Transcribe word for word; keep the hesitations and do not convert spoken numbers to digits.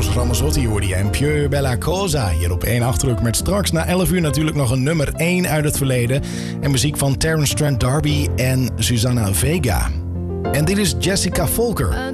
Eros Ramazzotti hoorde je en Pure Bella Cosa. Hier op één Achterhoek met straks na elf uur natuurlijk nog een nummer één uit het verleden. En muziek van Terence Trent D'Arby en Susanna Vega. En dit is Jessica Volker.